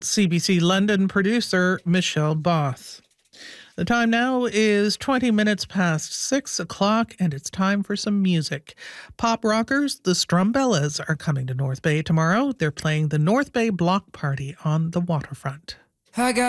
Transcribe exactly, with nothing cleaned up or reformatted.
C B C London producer Michelle Both. The time now is twenty minutes past six o'clock, and it's time for some music. Pop rockers, the Strumbellas, are coming to North Bay tomorrow. They're playing the North Bay Block Party on the waterfront. I got